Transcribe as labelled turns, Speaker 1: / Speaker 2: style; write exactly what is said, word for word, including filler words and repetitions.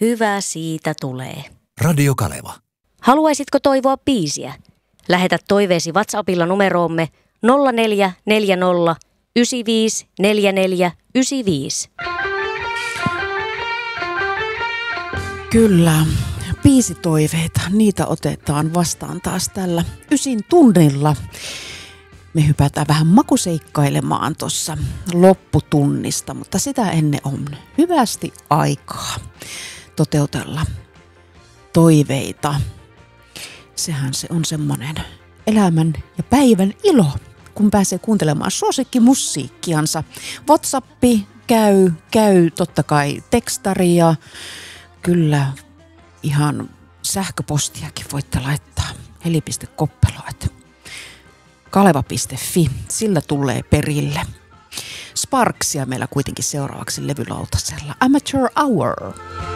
Speaker 1: Hyvä siitä tulee.
Speaker 2: Radio Kaleva.
Speaker 1: Haluaisitko toivoa biisiä? Lähetä toiveesi WhatsAppilla numeroomme nolla neljä neljä nolla yhdeksän viisi neljä neljä yhdeksän viisi.
Speaker 3: Kyllä, biisitoiveita, niitä otetaan vastaan taas tällä ysin tunnilla. Me hypätään vähän makuseikkailemaan tuossa lopputunnista, mutta sitä ennen on hyvästi aikaa toteutella toiveita. Sehän se on semmoinen elämän ja päivän ilo, kun pääsee kuuntelemaan suosikkimusiikkiansa. WhatsAppi käy, käy totta kai tekstaria. Kyllä ihan sähköpostiakin voitte laittaa heli piste koppelo ät kaleva piste fi, sillä tulee perille. Sparksia meillä kuitenkin seuraavaksi levylautasella. Amateur Hour.